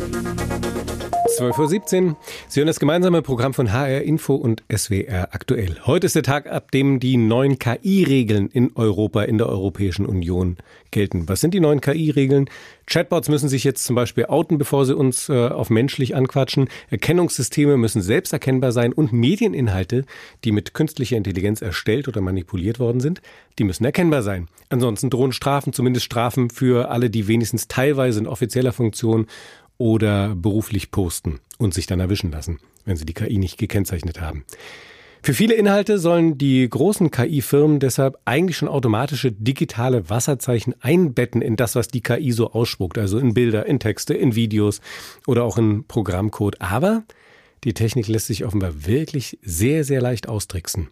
12:17 Uhr. Sie hören das gemeinsame Programm von HR Info und SWR aktuell. Heute ist der Tag, ab dem die neuen KI-Regeln in Europa, in der Europäischen Union gelten. Was sind die neuen KI-Regeln? Chatbots müssen sich jetzt zum Beispiel outen, bevor sie uns auf menschlich anquatschen. Erkennungssysteme müssen selbst erkennbar sein und Medieninhalte, die mit künstlicher Intelligenz erstellt oder manipuliert worden sind, die müssen erkennbar sein. Ansonsten drohen Strafen, zumindest Strafen für alle, die wenigstens teilweise in offizieller Funktion oder beruflich posten und sich dann erwischen lassen, wenn sie die KI nicht gekennzeichnet haben. Für viele Inhalte sollen die großen KI-Firmen deshalb eigentlich schon automatische digitale Wasserzeichen einbetten in das, was die KI so ausspuckt, also in Bilder, in Texte, in Videos oder auch in Programmcode. Aber die Technik lässt sich offenbar wirklich sehr, sehr leicht austricksen.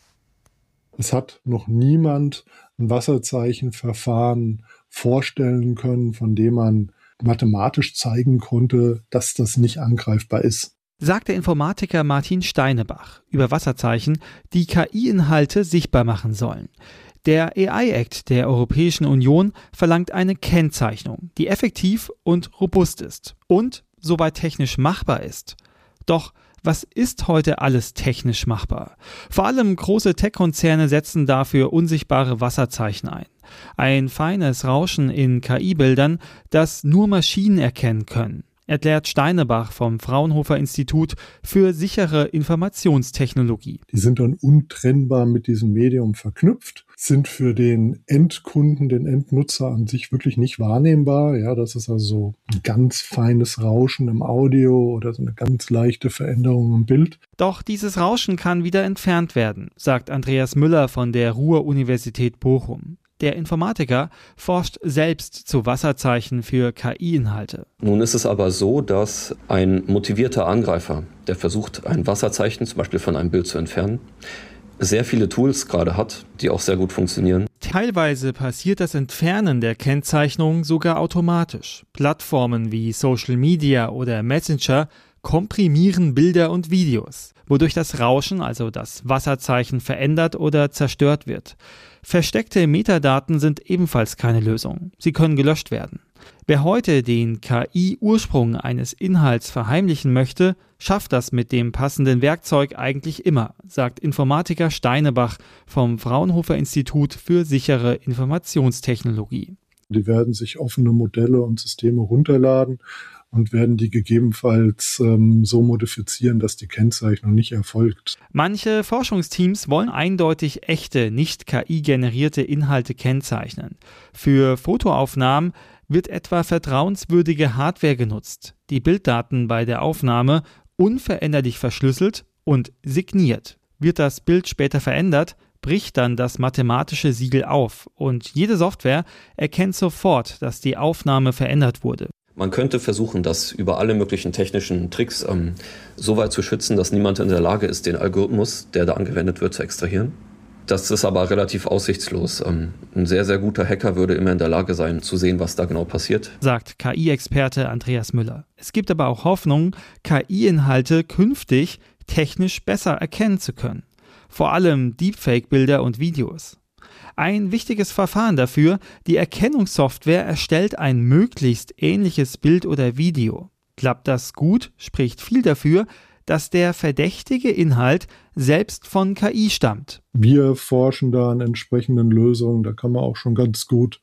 Es hat noch niemand ein Wasserzeichenverfahren vorstellen können, von dem man mathematisch zeigen konnte, dass das nicht angreifbar ist. Sagt der Informatiker Martin Steinebach über Wasserzeichen, die KI-Inhalte sichtbar machen sollen. Der AI-Act der Europäischen Union verlangt eine Kennzeichnung, die effektiv und robust ist und soweit technisch machbar ist. Doch was ist heute alles technisch machbar? Vor allem große Tech-Konzerne setzen dafür unsichtbare Wasserzeichen ein. Ein feines Rauschen in KI-Bildern, das nur Maschinen erkennen können, erklärt Steinebach vom Fraunhofer Institut für sichere Informationstechnologie. Die sind dann untrennbar mit diesem Medium verknüpft, sind für den Endkunden, den Endnutzer an sich wirklich nicht wahrnehmbar. Ja, das ist also ein ganz feines Rauschen im Audio oder so eine ganz leichte Veränderung im Bild. Doch dieses Rauschen kann wieder entfernt werden, sagt Andreas Müller von der Ruhr-Universität Bochum. Der Informatiker forscht selbst zu Wasserzeichen für KI-Inhalte. Nun ist es aber so, dass ein motivierter Angreifer, der versucht, ein Wasserzeichen zum Beispiel von einem Bild zu entfernen, sehr viele Tools gerade hat, die auch sehr gut funktionieren. Teilweise passiert das Entfernen der Kennzeichnung sogar automatisch. Plattformen wie Social Media oder Messenger komprimieren Bilder und Videos, wodurch das Rauschen, also das Wasserzeichen, verändert oder zerstört wird. Versteckte Metadaten sind ebenfalls keine Lösung. Sie können gelöscht werden. Wer heute den KI-Ursprung eines Inhalts verheimlichen möchte, schafft das mit dem passenden Werkzeug eigentlich immer, sagt Informatiker Steinebach vom Fraunhofer Institut für sichere Informationstechnologie. Die werden sich offene Modelle und Systeme runterladen und werden die gegebenenfalls so modifizieren, dass die Kennzeichnung nicht erfolgt. Manche Forschungsteams wollen eindeutig echte, nicht KI-generierte Inhalte kennzeichnen. Für Fotoaufnahmen wird etwa vertrauenswürdige Hardware genutzt, die Bilddaten bei der Aufnahme unveränderlich verschlüsselt und signiert. Wird das Bild später verändert, bricht dann das mathematische Siegel auf und jede Software erkennt sofort, dass die Aufnahme verändert wurde. Man könnte versuchen, das über alle möglichen technischen Tricks so weit zu schützen, dass niemand in der Lage ist, den Algorithmus, der da angewendet wird, zu extrahieren. Das ist aber relativ aussichtslos. Ein sehr, sehr guter Hacker würde immer in der Lage sein, zu sehen, was da genau passiert, sagt KI-Experte Andreas Müller. Es gibt aber auch Hoffnung, KI-Inhalte künftig technisch besser erkennen zu können. Vor allem Deepfake-Bilder und Videos. Ein wichtiges Verfahren dafür, die Erkennungssoftware erstellt ein möglichst ähnliches Bild oder Video. Klappt das gut, spricht viel dafür, dass der verdächtige Inhalt selbst von KI stammt. Wir forschen da an entsprechenden Lösungen, da kann man auch schon ganz gut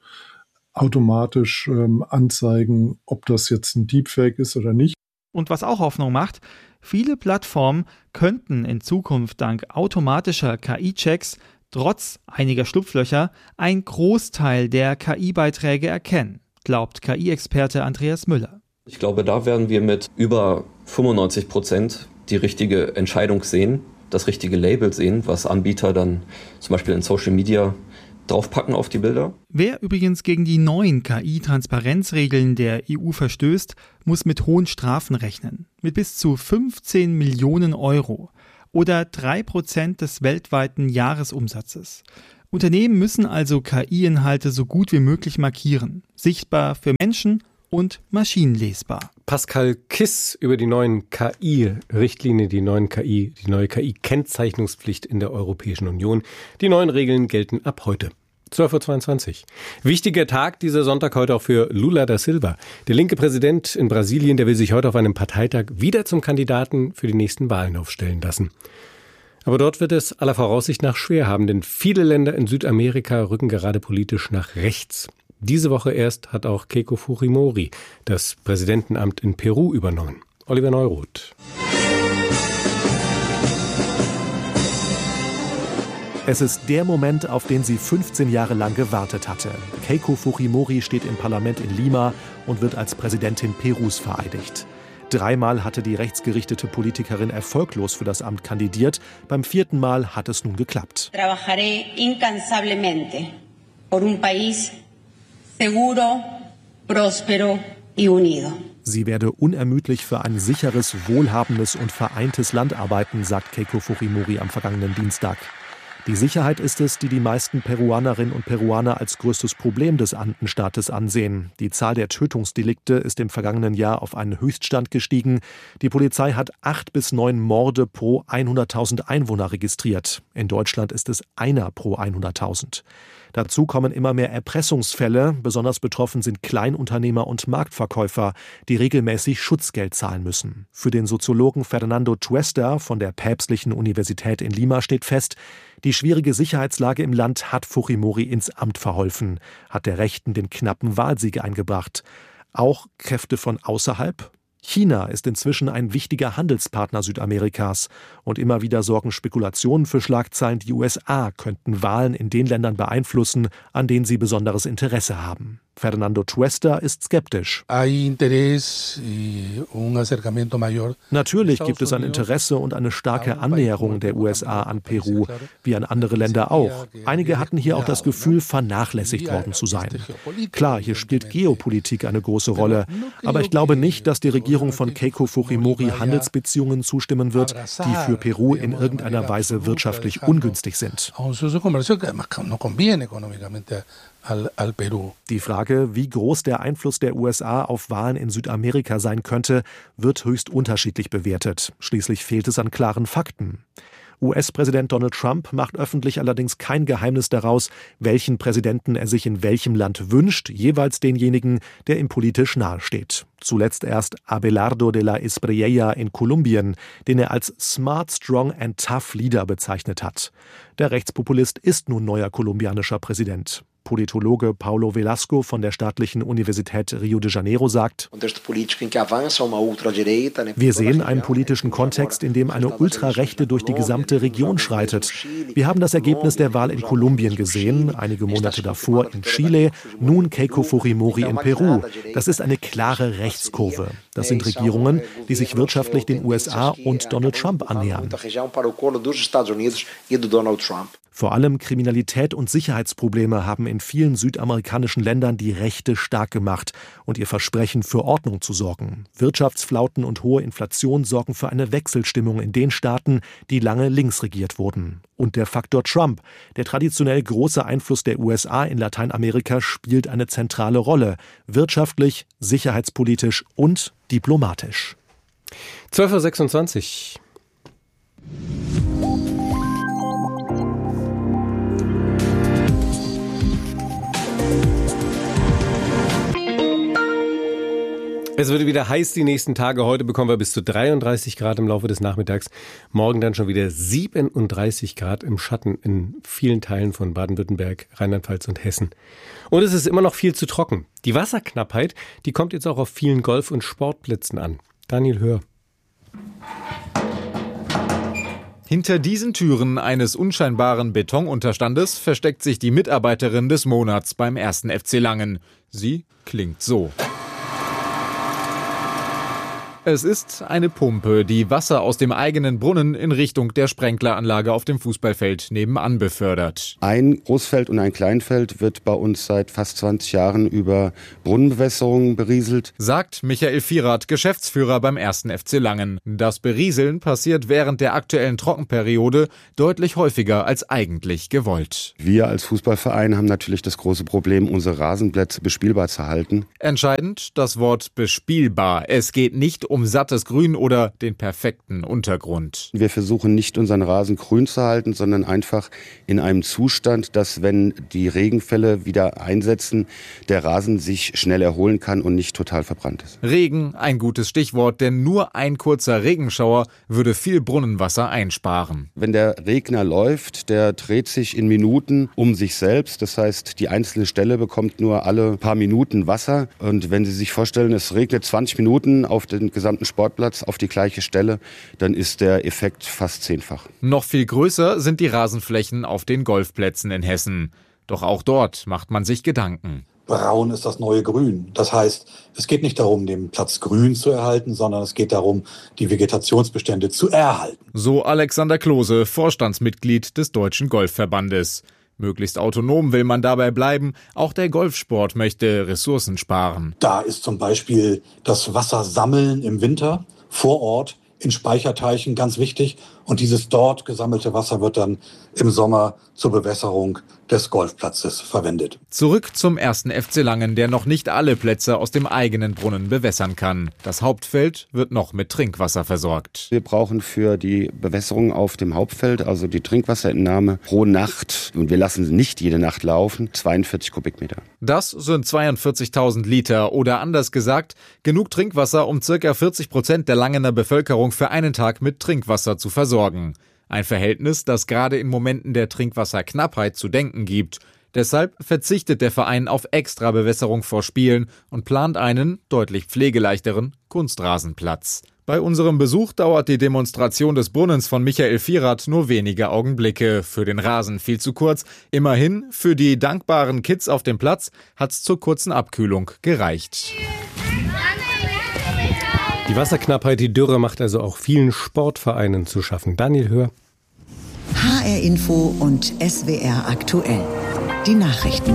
automatisch anzeigen, ob das jetzt ein Deepfake ist oder nicht. Und was auch Hoffnung macht, viele Plattformen könnten in Zukunft dank automatischer KI-Checks trotz einiger Schlupflöcher einen Großteil der KI-Beiträge erkennen, glaubt KI-Experte Andreas Müller. Ich glaube, da werden wir mit über 95% die richtige Entscheidung sehen, das richtige Label sehen, was Anbieter dann zum Beispiel in Social Media draufpacken auf die Bilder. Wer übrigens gegen die neuen KI-Transparenzregeln der EU verstößt, muss mit hohen Strafen rechnen. Mit bis zu 15 Millionen Euro oder 3% des weltweiten Jahresumsatzes. Unternehmen müssen also KI-Inhalte so gut wie möglich markieren. Sichtbar für Menschen und maschinenlesbar. Pascal Kiss über die neuen KI-Richtlinie, die neue KI-Kennzeichnungspflicht in der Europäischen Union. Die neuen Regeln gelten ab heute. 12.22 Uhr. Wichtiger Tag dieser Sonntag heute auch für Lula da Silva. Der linke Präsident in Brasilien, der will sich heute auf einem Parteitag wieder zum Kandidaten für die nächsten Wahlen aufstellen lassen. Aber dort wird es aller Voraussicht nach schwer haben, denn viele Länder in Südamerika rücken gerade politisch nach rechts. Diese Woche erst hat auch Keiko Fujimori das Präsidentenamt in Peru übernommen. Oliver Neuroth. Es ist der Moment, auf den sie 15 Jahre lang gewartet hatte. Keiko Fujimori steht im Parlament in Lima und wird als Präsidentin Perus vereidigt. 3-mal hatte die rechtsgerichtete Politikerin erfolglos für das Amt kandidiert. Beim 4. Mal hat es nun geklappt. Trabajaré incansablemente por un país seguro, próspero y unido. Sie werde unermüdlich für ein sicheres, wohlhabendes und vereintes Land arbeiten, sagt Keiko Fujimori am vergangenen Dienstag. Die Sicherheit ist es, die die meisten Peruanerinnen und Peruaner als größtes Problem des Andenstaates ansehen. Die Zahl der Tötungsdelikte ist im vergangenen Jahr auf einen Höchststand gestiegen. Die Polizei hat 8 bis 9 Morde pro 100.000 Einwohner registriert. In Deutschland ist es einer pro 100.000. Dazu kommen immer mehr Erpressungsfälle. Besonders betroffen sind Kleinunternehmer und Marktverkäufer, die regelmäßig Schutzgeld zahlen müssen. Für den Soziologen Fernando Tuesta von der Päpstlichen Universität in Lima steht fest, die schwierige Sicherheitslage im Land hat Fujimori ins Amt verholfen, hat der Rechten den knappen Wahlsieg eingebracht. Auch Kräfte von außerhalb? China ist inzwischen ein wichtiger Handelspartner Südamerikas und immer wieder sorgen Spekulationen für Schlagzeilen, die USA könnten Wahlen in den Ländern beeinflussen, an denen sie besonderes Interesse haben. Fernando Tuesta ist skeptisch. Natürlich gibt es ein Interesse und eine starke Annäherung der USA an Peru, wie an andere Länder auch. Einige hatten hier auch das Gefühl, vernachlässigt worden zu sein. Klar, hier spielt Geopolitik eine große Rolle, aber ich glaube nicht, dass die Regierung von Keiko Fujimori Handelsbeziehungen zustimmen wird, die für Peru in irgendeiner Weise wirtschaftlich ungünstig sind. Die Frage, wie groß der Einfluss der USA auf Wahlen in Südamerika sein könnte, wird höchst unterschiedlich bewertet. Schließlich fehlt es an klaren Fakten. US-Präsident Donald Trump macht öffentlich allerdings kein Geheimnis daraus, welchen Präsidenten er sich in welchem Land wünscht, jeweils denjenigen, der ihm politisch nahesteht. Zuletzt erst Abelardo de la Espriella in Kolumbien, den er als Smart, Strong and Tough Leader bezeichnet hat. Der Rechtspopulist ist nun neuer kolumbianischer Präsident. Politologe Paulo Velasco von der Staatlichen Universität Rio de Janeiro sagt: Wir sehen einen politischen Kontext, in dem eine Ultrarechte durch die gesamte Region schreitet. Wir haben das Ergebnis der Wahl in Kolumbien gesehen, einige Monate davor in Chile, nun Keiko Fujimori in Peru. Das ist eine klare Rechtskurve. Das sind Regierungen, die sich wirtschaftlich den USA und Donald Trump annähern. Vor allem Kriminalität und Sicherheitsprobleme haben in vielen südamerikanischen Ländern die Rechte stark gemacht und ihr Versprechen, für Ordnung zu sorgen. Wirtschaftsflauten und hohe Inflation sorgen für eine Wechselstimmung in den Staaten, die lange links regiert wurden. Und der Faktor Trump, der traditionell große Einfluss der USA in Lateinamerika, spielt eine zentrale Rolle. Wirtschaftlich, sicherheitspolitisch und diplomatisch. 12.26 Uhr. Es wird wieder heiß die nächsten Tage. Heute bekommen wir bis zu 33 Grad im Laufe des Nachmittags. Morgen dann schon wieder 37 Grad im Schatten in vielen Teilen von Baden-Württemberg, Rheinland-Pfalz und Hessen. Und es ist immer noch viel zu trocken. Die Wasserknappheit, die kommt jetzt auch auf vielen Golf- und Sportplätzen an. Daniel Hör. Hinter diesen Türen eines unscheinbaren Betonunterstandes versteckt sich die Mitarbeiterin des Monats beim 1. FC Langen. Sie klingt so. Es ist eine Pumpe, die Wasser aus dem eigenen Brunnen in Richtung der Sprenkleranlage auf dem Fußballfeld nebenan befördert. Ein Großfeld und ein Kleinfeld wird bei uns seit fast 20 Jahren über Brunnenbewässerung berieselt, sagt Michael Vierath, Geschäftsführer beim 1. FC Langen. Das Berieseln passiert während der aktuellen Trockenperiode deutlich häufiger als eigentlich gewollt. Wir als Fußballverein haben natürlich das große Problem, unsere Rasenplätze bespielbar zu halten. Entscheidend das Wort bespielbar. Es geht nicht um sattes Grün oder den perfekten Untergrund. Wir versuchen nicht, unseren Rasen grün zu halten, sondern einfach in einem Zustand, dass, wenn die Regenfälle wieder einsetzen, der Rasen sich schnell erholen kann und nicht total verbrannt ist. Regen, ein gutes Stichwort, denn nur ein kurzer Regenschauer würde viel Brunnenwasser einsparen. Wenn der Regner läuft, der dreht sich in Minuten um sich selbst. Das heißt, die einzelne Stelle bekommt nur alle paar Minuten Wasser. Und wenn Sie sich vorstellen, es regnet 20 Minuten auf den gesamten Sportplatz auf die gleiche Stelle, dann ist der Effekt fast 10-fach. Noch viel größer sind die Rasenflächen auf den Golfplätzen in Hessen. Doch auch dort macht man sich Gedanken. Braun ist das neue Grün. Das heißt, es geht nicht darum, den Platz grün zu erhalten, sondern es geht darum, die Vegetationsbestände zu erhalten. So Alexander Klose, Vorstandsmitglied des Deutschen Golfverbandes. Möglichst autonom will man dabei bleiben. Auch der Golfsport möchte Ressourcen sparen. Da ist zum Beispiel das Wassersammeln im Winter vor Ort in Speicherteichen ganz wichtig. Und dieses dort gesammelte Wasser wird dann im Sommer zur Bewässerung des Golfplatzes verwendet. Zurück zum 1. FC Langen, der noch nicht alle Plätze aus dem eigenen Brunnen bewässern kann. Das Hauptfeld wird noch mit Trinkwasser versorgt. Wir brauchen für die Bewässerung auf dem Hauptfeld, also die Trinkwasserentnahme pro Nacht, und wir lassen sie nicht jede Nacht laufen, 42 Kubikmeter. Das sind 42.000 Liter oder anders gesagt, genug Trinkwasser, um ca. 40% der Langener Bevölkerung für einen Tag mit Trinkwasser zu versorgen. Ein Verhältnis, das gerade in Momenten der Trinkwasserknappheit zu denken gibt. Deshalb verzichtet der Verein auf Extrabewässerung vor Spielen und plant einen, deutlich pflegeleichteren Kunstrasenplatz. Bei unserem Besuch dauert die Demonstration des Brunnens von Michael Vierath nur wenige Augenblicke. Für den Rasen viel zu kurz. Immerhin, für die dankbaren Kids auf dem Platz hat's zur kurzen Abkühlung gereicht. Die Wasserknappheit, die Dürre macht also auch vielen Sportvereinen zu schaffen. Daniel Höhr. HR Info und SWR aktuell. Die Nachrichten.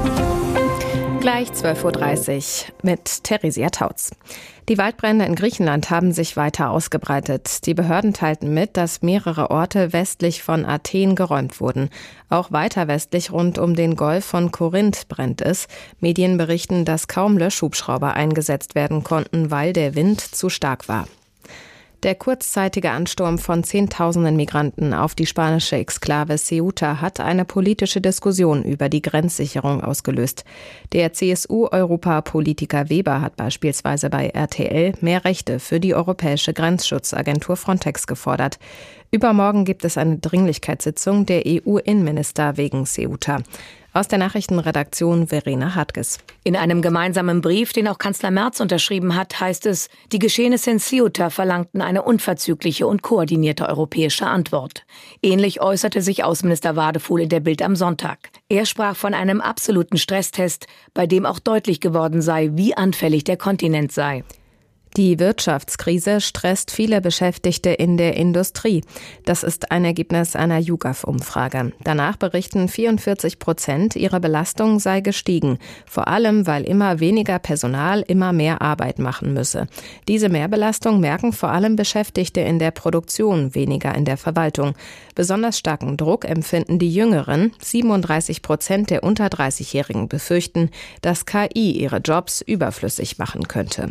Gleich 12.30 Uhr mit Theresia Tautz. Die Waldbrände in Griechenland haben sich weiter ausgebreitet. Die Behörden teilten mit, dass mehrere Orte westlich von Athen geräumt wurden. Auch weiter westlich rund um den Golf von Korinth brennt es. Medien berichten, dass kaum Löschhubschrauber eingesetzt werden konnten, weil der Wind zu stark war. Der kurzzeitige Ansturm von Zehntausenden Migranten auf die spanische Exklave Ceuta hat eine politische Diskussion über die Grenzsicherung ausgelöst. Der CSU-Europapolitiker Weber hat beispielsweise bei RTL mehr Rechte für die europäische Grenzschutzagentur Frontex gefordert. Übermorgen gibt es eine Dringlichkeitssitzung der EU-Innenminister wegen Ceuta. Aus der Nachrichtenredaktion Verena Hartges. In einem gemeinsamen Brief, den auch Kanzler Merz unterschrieben hat, heißt es, die Geschehnisse in Ceuta verlangten eine unverzügliche und koordinierte europäische Antwort. Ähnlich äußerte sich Außenminister Wadefuhl in der Bild am Sonntag. Er sprach von einem absoluten Stresstest, bei dem auch deutlich geworden sei, wie anfällig der Kontinent sei. Die Wirtschaftskrise stresst viele Beschäftigte in der Industrie. Das ist ein Ergebnis einer YouGov-Umfrage. Danach berichten 44%, ihre Belastung sei gestiegen. Vor allem, weil immer weniger Personal immer mehr Arbeit machen müsse. Diese Mehrbelastung merken vor allem Beschäftigte in der Produktion, weniger in der Verwaltung. Besonders starken Druck empfinden die Jüngeren. 37% der unter 30-Jährigen befürchten, dass KI ihre Jobs überflüssig machen könnte.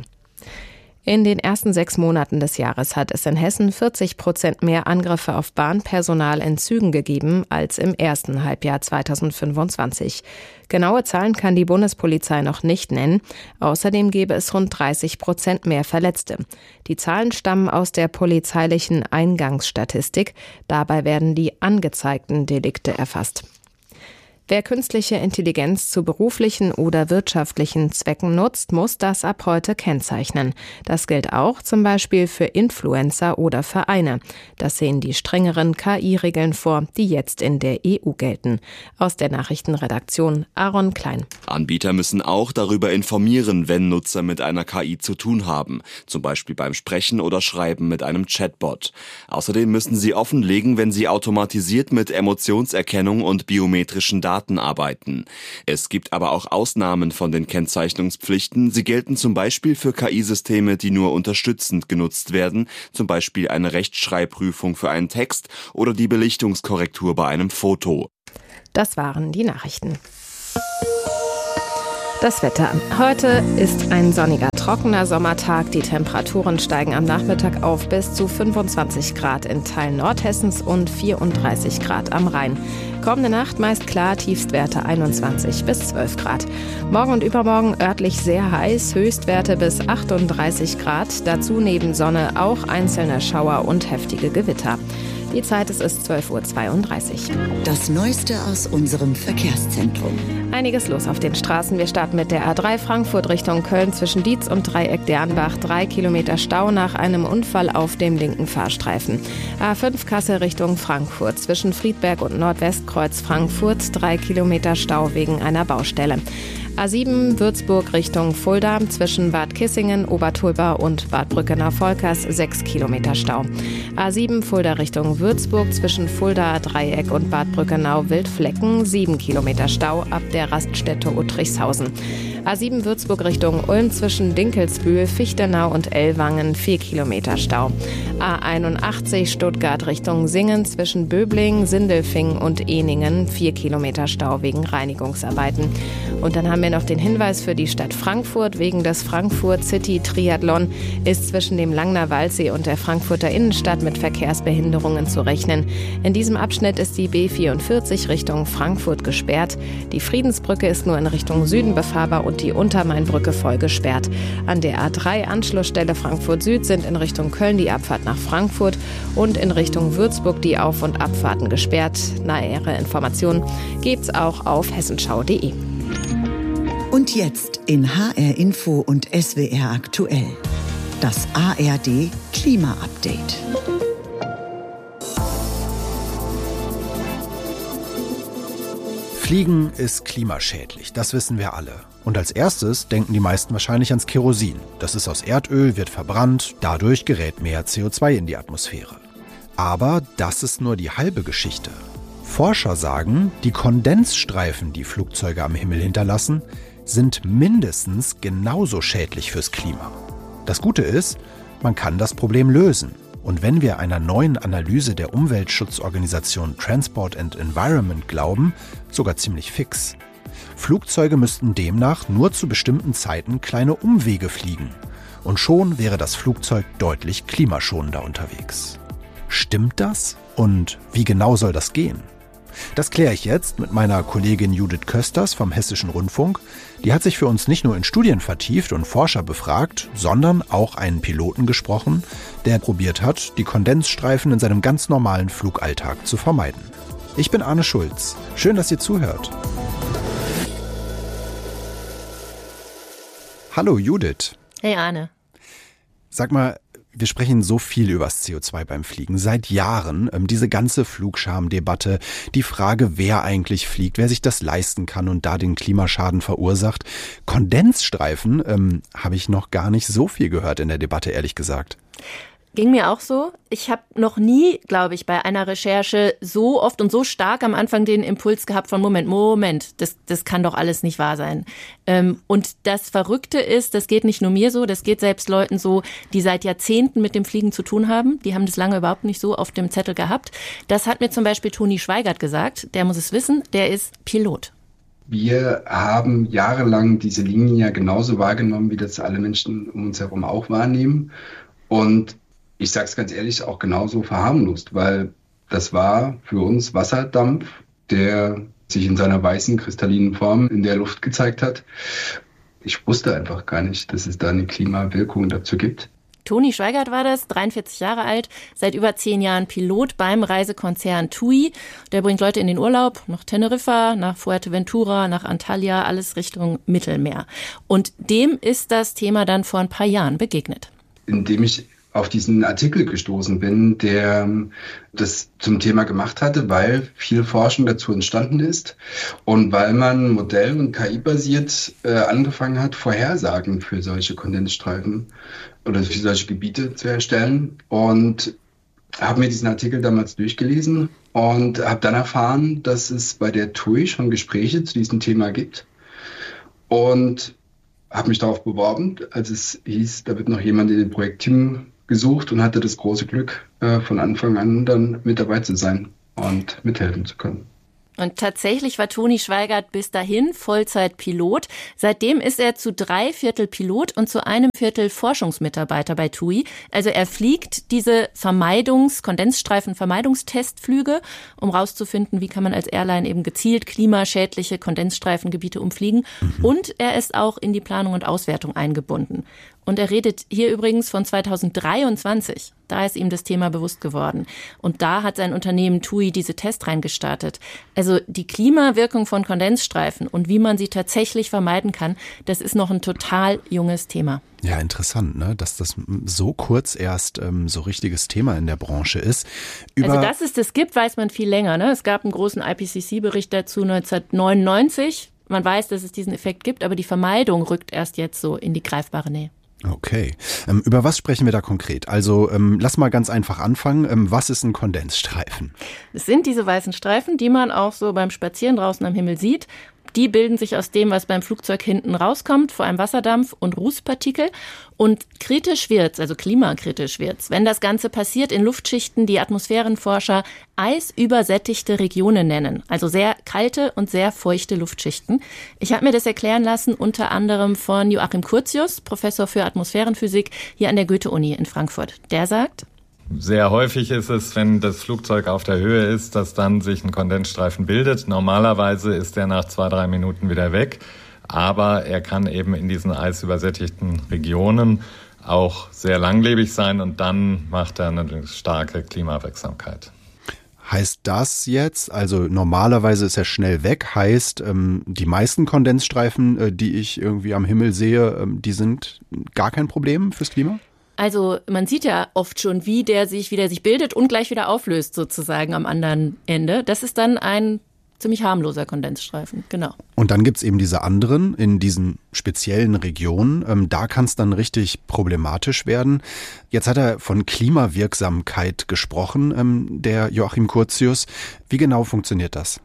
In den ersten 6 Monaten des Jahres hat es in Hessen 40% mehr Angriffe auf Bahnpersonal in Zügen gegeben als im ersten Halbjahr 2025. Genaue Zahlen kann die Bundespolizei noch nicht nennen. Außerdem gäbe es rund 30% mehr Verletzte. Die Zahlen stammen aus der polizeilichen Eingangsstatistik. Dabei werden die angezeigten Delikte erfasst. Wer künstliche Intelligenz zu beruflichen oder wirtschaftlichen Zwecken nutzt, muss das ab heute kennzeichnen. Das gilt auch zum Beispiel für Influencer oder Vereine. Das sehen die strengeren KI-Regeln vor, die jetzt in der EU gelten. Aus der Nachrichtenredaktion Aaron Klein. Anbieter müssen auch darüber informieren, wenn Nutzer mit einer KI zu tun haben, zum Beispiel beim Sprechen oder Schreiben mit einem Chatbot. Außerdem müssen sie offenlegen, wenn sie automatisiert mit Emotionserkennung und biometrischen Daten arbeiten. Es gibt aber auch Ausnahmen von den Kennzeichnungspflichten. Sie gelten zum Beispiel für KI-Systeme, die nur unterstützend genutzt werden, zum Beispiel eine Rechtschreibprüfung für einen Text oder die Belichtungskorrektur bei einem Foto. Das waren die Nachrichten. Das Wetter. Heute ist ein sonniger, trockener Sommertag. Die Temperaturen steigen am Nachmittag auf bis zu 25 Grad in Teilen Nordhessens und 34 Grad am Rhein. Kommende Nacht meist klar, Tiefstwerte 21 bis 12 Grad. Morgen und übermorgen örtlich sehr heiß, Höchstwerte bis 38 Grad. Dazu neben Sonne auch einzelne Schauer und heftige Gewitter. Die Zeit ist 12:32 Uhr. Das Neueste aus unserem Verkehrszentrum. Einiges los auf den Straßen. Wir starten mit der A3 Frankfurt Richtung Köln zwischen Dietz und Dreieck Dernbach. 3 Kilometer Stau nach einem Unfall auf dem linken Fahrstreifen. A5 Kassel Richtung Frankfurt zwischen Friedberg und Nordwestkreuz Frankfurt. 3 Kilometer Stau wegen einer Baustelle. A7 Würzburg Richtung Fulda zwischen Bad Kissingen, Obertulba und Bad Brückenau-Volkers 6 Kilometer Stau. A7 Fulda Richtung Würzburg zwischen Fulda, Dreieck und Bad Brückenau-Wildflecken 7 Kilometer Stau ab der Raststätte Uttrichshausen. A7 Würzburg Richtung Ulm zwischen Dinkelsbühl, Fichtenau und Ellwangen 4 Kilometer Stau. A81 Stuttgart Richtung Singen zwischen Böbling, Sindelfingen und Ehningen 4 Kilometer Stau wegen Reinigungsarbeiten. Und dann haben wir noch den Hinweis für die Stadt Frankfurt. Wegen des Frankfurt City Triathlon ist zwischen dem Langner Waldsee und der Frankfurter Innenstadt mit Verkehrsbehinderungen zu rechnen. In diesem Abschnitt ist die B44 Richtung Frankfurt gesperrt. Die Friedensbrücke ist nur in Richtung Süden befahrbar und die Untermainbrücke voll gesperrt. An der A3 Anschlussstelle Frankfurt Süd sind in Richtung Köln die Abfahrt nach Frankfurt und in Richtung Würzburg die Auf- und Abfahrten gesperrt. Nähere Informationen gibt's auch auf hessenschau.de. Und jetzt in HR Info und SWR aktuell. Das ARD Klima-Update. Fliegen ist klimaschädlich, das wissen wir alle. Und als erstes denken die meisten wahrscheinlich ans Kerosin. Das ist aus Erdöl, wird verbrannt, dadurch gerät mehr CO2 in die Atmosphäre. Aber das ist nur die halbe Geschichte. Forscher sagen, die Kondensstreifen, die Flugzeuge am Himmel hinterlassen, sind mindestens genauso schädlich fürs Klima. Das Gute ist, man kann das Problem lösen. Und wenn wir einer neuen Analyse der Umweltschutzorganisation Transport and Environment glauben, sogar ziemlich fix. Flugzeuge müssten demnach nur zu bestimmten Zeiten kleine Umwege fliegen. Und schon wäre das Flugzeug deutlich klimaschonender unterwegs. Stimmt das? Und wie genau soll das gehen? Das kläre ich jetzt mit meiner Kollegin Judith Kösters vom Hessischen Rundfunk. Die hat sich für uns nicht nur in Studien vertieft und Forscher befragt, sondern auch einen Piloten gesprochen, der probiert hat, die Kondensstreifen in seinem ganz normalen Flugalltag zu vermeiden. Ich bin Arne Schulz. Schön, dass ihr zuhört. Hallo Judith. Hey Arne. Sag mal, wir sprechen so viel über das CO2 beim Fliegen, seit Jahren. Diese ganze Flugscham-Debatte, die Frage, wer eigentlich fliegt, wer sich das leisten kann und da den Klimaschaden verursacht. Kondensstreifen habe ich noch gar nicht so viel gehört in der Debatte, ehrlich gesagt. Ging mir auch so. Ich habe noch nie, glaube ich, bei einer Recherche so oft und so stark am Anfang den Impuls gehabt von Moment, das kann doch alles nicht wahr sein. Und das Verrückte ist, das geht nicht nur mir so, das geht selbst Leuten so, die seit Jahrzehnten mit dem Fliegen zu tun haben. Die haben das lange überhaupt nicht so auf dem Zettel gehabt. Das hat mir zum Beispiel Toni Schweigert gesagt. Der muss es wissen, der ist Pilot. Wir haben jahrelang diese Linien ja genauso wahrgenommen, wie das alle Menschen um uns herum auch wahrnehmen. Und ich sage es ganz ehrlich, auch genauso verharmlost, weil das war für uns Wasserdampf, der sich in seiner weißen, kristallinen Form in der Luft gezeigt hat. Ich wusste einfach gar nicht, dass es da eine Klimawirkung dazu gibt. Toni Schweigert war das, 43 Jahre alt, seit über 10 Jahren Pilot beim Reisekonzern TUI. Der bringt Leute in den Urlaub, nach Teneriffa, nach Fuerteventura, nach Antalya, alles Richtung Mittelmeer. Und dem ist das Thema dann vor ein paar Jahren begegnet. Indem ich auf diesen Artikel gestoßen bin, der das zum Thema gemacht hatte, weil viel Forschung dazu entstanden ist und weil man modell- und KI-basiert angefangen hat, Vorhersagen für solche Kondensstreifen oder für solche Gebiete zu erstellen. Und habe mir diesen Artikel damals durchgelesen und habe dann erfahren, dass es bei der TUI schon Gespräche zu diesem Thema gibt. Und habe mich darauf beworben, als es hieß, da wird noch jemand in dem Projektteam gesucht und hatte das große Glück, von Anfang an dann mit dabei zu sein und mithelfen zu können. Und tatsächlich war Toni Schweigert bis dahin Vollzeitpilot. Seitdem ist er zu 3/4 Pilot und zu 1/4 Forschungsmitarbeiter bei TUI. Also er fliegt diese Kondensstreifen-Vermeidungstestflüge, um rauszufinden, wie kann man als Airline eben gezielt klimaschädliche Kondensstreifengebiete umfliegen. Und er ist auch in die Planung und Auswertung eingebunden. Und er redet hier übrigens von 2023. Da ist ihm das Thema bewusst geworden. Und da hat sein Unternehmen TUI diese Testreihen gestartet. Also die Klimawirkung von Kondensstreifen und wie man sie tatsächlich vermeiden kann, das ist noch ein total junges Thema. Ja, interessant, ne? Dass das so kurz erst so richtiges Thema in der Branche ist. Also dass es das gibt, weiß man viel länger. Ne? Es gab einen großen IPCC-Bericht dazu 1999. Man weiß, dass es diesen Effekt gibt, aber die Vermeidung rückt erst jetzt so in die greifbare Nähe. Okay. Über was sprechen wir da konkret? Also lass mal ganz einfach anfangen. Was ist ein Kondensstreifen? Es sind diese weißen Streifen, die man auch so beim Spazieren draußen am Himmel sieht. Die bilden sich aus dem, was beim Flugzeug hinten rauskommt, vor allem Wasserdampf und Rußpartikel. Und kritisch wird's, also klimakritisch wird's, wenn das Ganze passiert in Luftschichten, die Atmosphärenforscher eisübersättigte Regionen nennen. Also sehr kalte und sehr feuchte Luftschichten. Ich habe mir das erklären lassen, unter anderem von Joachim Curtius, Professor für Atmosphärenphysik hier an der Goethe-Uni in Frankfurt. Der sagt: Sehr häufig ist es, wenn das Flugzeug auf der Höhe ist, dass dann sich ein Kondensstreifen bildet. Normalerweise ist er nach 2-3 Minuten wieder weg, aber er kann eben in diesen eisübersättigten Regionen auch sehr langlebig sein und dann macht er eine starke Klimawirksamkeit. Heißt das jetzt, also normalerweise ist er schnell weg, heißt die meisten Kondensstreifen, die ich irgendwie am Himmel sehe, die sind gar kein Problem fürs Klima? Also man sieht ja oft schon, wie der sich bildet und gleich wieder auflöst sozusagen am anderen Ende. Das ist dann ein ziemlich harmloser Kondensstreifen, genau. Und dann gibt's eben diese anderen in diesen speziellen Regionen. Da kann es dann richtig problematisch werden. Jetzt hat er von Klimawirksamkeit gesprochen, der Joachim Curtius. Wie genau funktioniert das?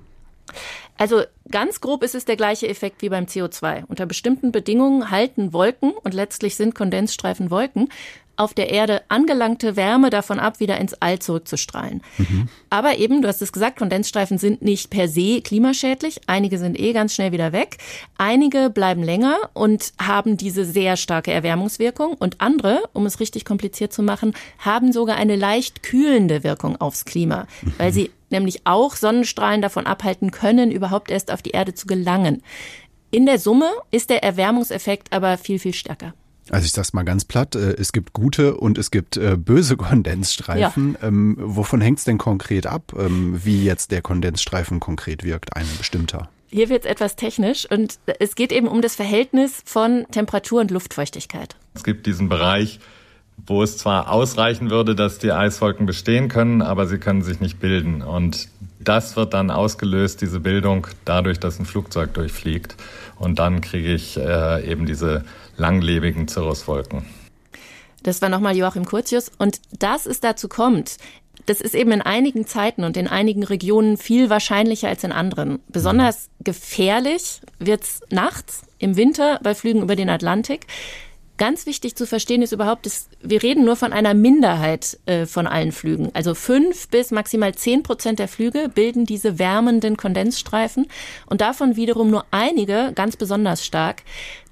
Also ganz grob ist es der gleiche Effekt wie beim CO2. Unter bestimmten Bedingungen halten Wolken, und letztlich sind Kondensstreifen Wolken, auf der Erde angelangte Wärme davon ab, wieder ins All zurückzustrahlen. Aber eben, du hast es gesagt, Kondensstreifen sind nicht per se klimaschädlich. Einige sind ganz schnell wieder weg. Einige bleiben länger und haben diese sehr starke Erwärmungswirkung. Und andere, um es richtig kompliziert zu machen, haben sogar eine leicht kühlende Wirkung aufs Klima, weil sie nämlich auch Sonnenstrahlen davon abhalten können, überhaupt erst auf die Erde zu gelangen. In der Summe ist der Erwärmungseffekt aber viel, viel stärker. Also ich sag's mal ganz platt, es gibt gute und es gibt böse Kondensstreifen. Ja. Wovon hängt's denn konkret ab, wie jetzt der Kondensstreifen konkret wirkt, ein bestimmter? Hier wird's etwas technisch und es geht eben um das Verhältnis von Temperatur und Luftfeuchtigkeit. Es gibt diesen Bereich, wo es zwar ausreichen würde, dass die Eiswolken bestehen können, aber sie können sich nicht bilden. Und das wird dann ausgelöst, diese Bildung, dadurch, dass ein Flugzeug durchfliegt. Und dann kriege ich eben diese langlebigen Cirruswolken. Das war nochmal Joachim Curtius. Und dass es dazu kommt, das ist eben in einigen Zeiten und in einigen Regionen viel wahrscheinlicher als in anderen. Besonders gefährlich wird's nachts, im Winter bei Flügen über den Atlantik. Ganz wichtig zu verstehen ist überhaupt, wir reden nur von einer Minderheit von allen Flügen. Also 5 bis maximal 10% der Flüge bilden diese wärmenden Kondensstreifen und davon wiederum nur einige ganz besonders stark.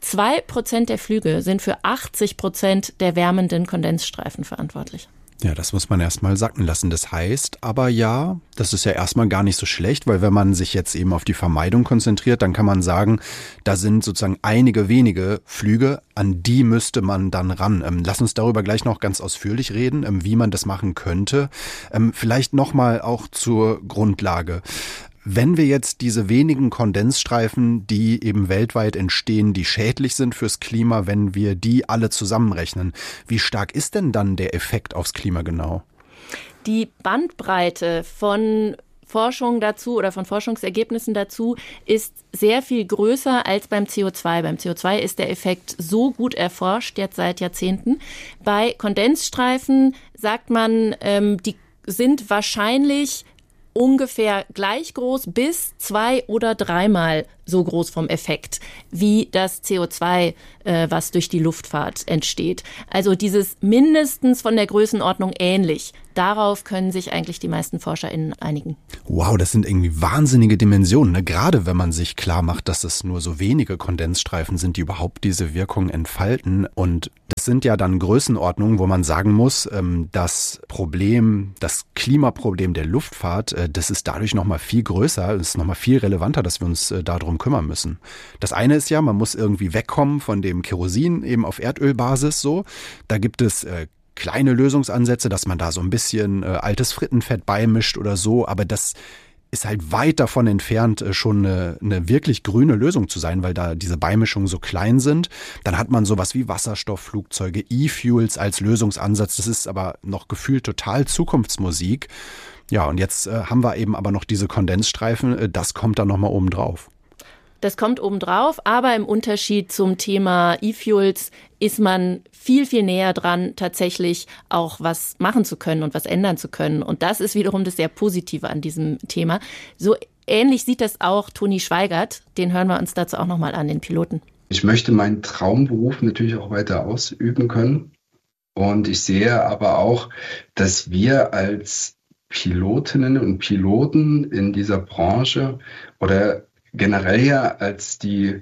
2% der Flüge sind für 80% der wärmenden Kondensstreifen verantwortlich. Ja, das muss man erstmal sacken lassen. Das heißt aber ja, das ist ja erstmal gar nicht so schlecht, weil wenn man sich jetzt eben auf die Vermeidung konzentriert, dann kann man sagen, da sind sozusagen einige wenige Flüge, an die müsste man dann ran. Lass uns darüber gleich noch ganz ausführlich reden, wie man das machen könnte. Vielleicht nochmal auch zur Grundlage. Wenn wir jetzt diese wenigen Kondensstreifen, die eben weltweit entstehen, die schädlich sind fürs Klima, wenn wir die alle zusammenrechnen, wie stark ist denn dann der Effekt aufs Klima genau? Die Bandbreite von Forschung dazu oder von Forschungsergebnissen dazu ist sehr viel größer als beim CO2. Beim CO2 ist der Effekt so gut erforscht, jetzt seit Jahrzehnten. Bei Kondensstreifen sagt man, die sind wahrscheinlich ungefähr gleich groß bis 2- oder 3-mal so groß vom Effekt wie das CO2, was durch die Luftfahrt entsteht. Also dieses mindestens von der Größenordnung ähnlich. Darauf können sich eigentlich die meisten ForscherInnen einigen. Wow, das sind irgendwie wahnsinnige Dimensionen, ne? Gerade wenn man sich klar macht, dass es nur so wenige Kondensstreifen sind, die überhaupt diese Wirkung entfalten. Und das sind ja dann Größenordnungen, wo man sagen muss, das Klimaproblem der Luftfahrt, das ist dadurch nochmal viel größer, es ist nochmal viel relevanter, dass wir uns darum kümmern müssen. Das eine ist ja, man muss irgendwie wegkommen von dem Kerosin eben auf Erdölbasis so. Da gibt es kleine Lösungsansätze, dass man da so ein bisschen altes Frittenfett beimischt oder so, aber das ist halt weit davon entfernt, schon eine wirklich grüne Lösung zu sein, weil da diese Beimischungen so klein sind. Dann hat man sowas wie Wasserstoffflugzeuge, E-Fuels als Lösungsansatz. Das ist aber noch gefühlt total Zukunftsmusik. Ja, und jetzt haben wir eben aber noch diese Kondensstreifen. Das kommt dann nochmal oben drauf. Das kommt obendrauf, aber im Unterschied zum Thema E-Fuels ist man viel, viel näher dran, tatsächlich auch was machen zu können und was ändern zu können. Und das ist wiederum das sehr Positive an diesem Thema. So ähnlich sieht das auch Toni Schweigert. Den hören wir uns dazu auch nochmal an, den Piloten. Ich möchte meinen Traumberuf natürlich auch weiter ausüben können. Und ich sehe aber auch, dass wir als Pilotinnen und Piloten in dieser Branche oder generell ja als die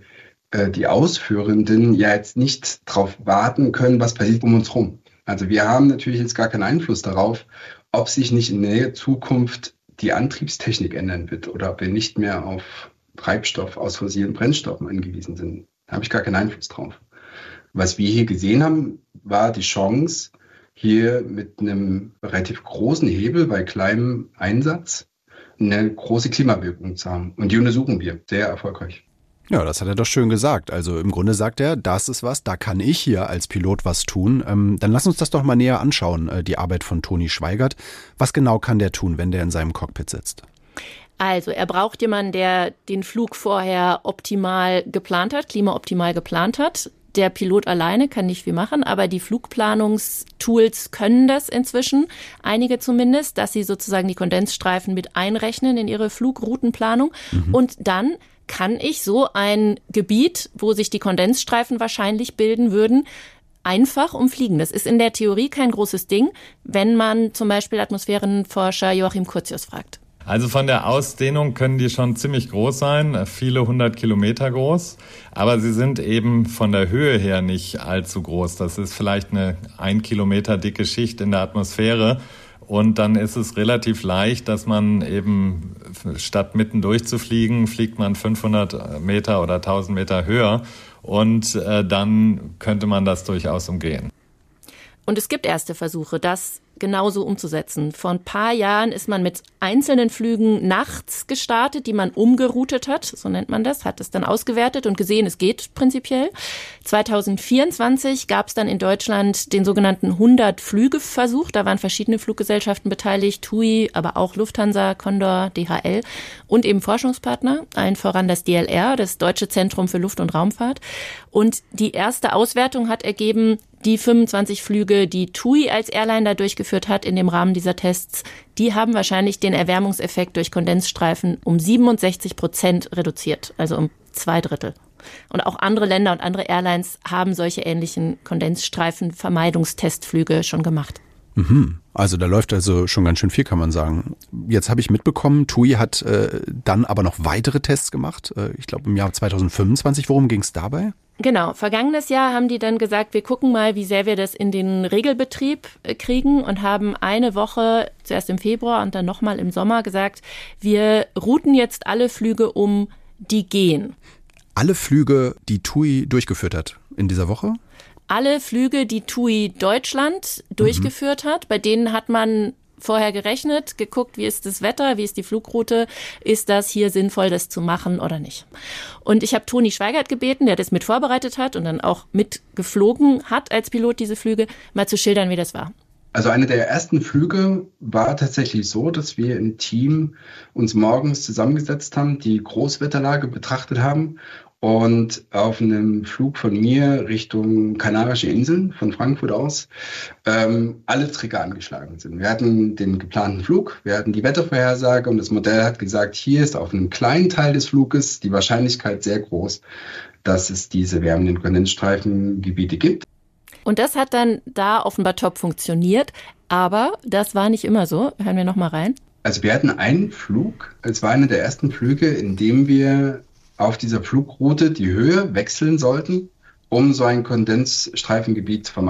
Ausführenden ja jetzt nicht darauf warten können, was passiert um uns rum. Also wir haben natürlich jetzt gar keinen Einfluss darauf, ob sich nicht in der Zukunft die Antriebstechnik ändern wird oder ob wir nicht mehr auf Treibstoff aus fossilen Brennstoffen angewiesen sind. Da habe ich gar keinen Einfluss drauf. Was wir hier gesehen haben, war die Chance, hier mit einem relativ großen Hebel bei kleinem Einsatz eine große Klimawirkung zu haben. Und die untersuchen wir sehr erfolgreich. Ja, das hat er doch schön gesagt. Also im Grunde sagt er, das ist was, da kann ich hier als Pilot was tun. Dann lass uns das doch mal näher anschauen, die Arbeit von Toni Schweigert. Was genau kann der tun, wenn der in seinem Cockpit sitzt? Also er braucht jemanden, der den Flug vorher optimal geplant hat, klimaoptimal geplant hat. Der Pilot alleine kann nicht viel machen, aber die Flugplanungstools können das inzwischen, einige zumindest, dass sie sozusagen die Kondensstreifen mit einrechnen in ihre Flugroutenplanung. Und dann kann ich so ein Gebiet, wo sich die Kondensstreifen wahrscheinlich bilden würden, einfach umfliegen. Das ist in der Theorie kein großes Ding, wenn man zum Beispiel Atmosphärenforscher Joachim Curtius fragt. Also von der Ausdehnung können die schon ziemlich groß sein, viele 100 Kilometer groß, aber sie sind eben von der Höhe her nicht allzu groß. Das ist vielleicht eine 1 Kilometer dicke Schicht in der Atmosphäre und dann ist es relativ leicht, dass man eben statt mitten durchzufliegen, fliegt man 500 Meter oder 1000 Meter höher und dann könnte man das durchaus umgehen. Und es gibt erste Versuche, das genauso umzusetzen. Vor ein paar Jahren ist man mit einzelnen Flügen nachts gestartet, die man umgeroutet hat, so nennt man das, hat es dann ausgewertet und gesehen, es geht prinzipiell. 2024 gab es dann in Deutschland den sogenannten 100-Flüge-Versuch. Da waren verschiedene Fluggesellschaften beteiligt, TUI, aber auch Lufthansa, Condor, DHL und eben Forschungspartner, allen voran das DLR, das Deutsche Zentrum für Luft- und Raumfahrt. Und die erste Auswertung hat ergeben, die 25 Flüge, die TUI als Airline da durchgeführt hat in dem Rahmen dieser Tests, die haben wahrscheinlich den Erwärmungseffekt durch Kondensstreifen um 67% reduziert, also um 2/3. Und auch andere Länder und andere Airlines haben solche ähnlichen Kondensstreifen-Vermeidungstestflüge schon gemacht. Also da läuft also schon ganz schön viel, kann man sagen. Jetzt habe ich mitbekommen, TUI hat dann aber noch weitere Tests gemacht, ich glaube im Jahr 2025. Worum ging es dabei? Genau, vergangenes Jahr haben die dann gesagt, wir gucken mal, wie sehr wir das in den Regelbetrieb kriegen und haben eine Woche, zuerst im Februar und dann nochmal im Sommer gesagt, wir routen jetzt alle Flüge um, die gehen. Alle Flüge, die TUI durchgeführt hat in dieser Woche? Alle Flüge, die TUI Deutschland durchgeführt hat, bei denen hat man vorher gerechnet, geguckt, wie ist das Wetter, wie ist die Flugroute, ist das hier sinnvoll, das zu machen oder nicht. Und ich habe Toni Schweigert gebeten, der das mit vorbereitet hat und dann auch mitgeflogen hat als Pilot diese Flüge, mal zu schildern, wie das war. Also eine der ersten Flüge war tatsächlich so, dass wir im Team uns morgens zusammengesetzt haben, die Großwetterlage betrachtet haben und auf einem Flug von mir Richtung Kanarische Inseln, von Frankfurt aus, alle Trigger angeschlagen sind. Wir hatten den geplanten Flug, wir hatten die Wettervorhersage und das Modell hat gesagt, hier ist auf einem kleinen Teil des Fluges die Wahrscheinlichkeit sehr groß, dass es diese wärmenden Kondensstreifengebiete gibt. Und das hat dann da offenbar top funktioniert, aber das war nicht immer so. Hören wir noch mal rein. Also wir hatten einen Flug, es war einer der ersten Flüge, in dem wir auf dieser Flugroute die Höhe wechseln sollten, um so ein Kondensstreifengebiet zu vermeiden.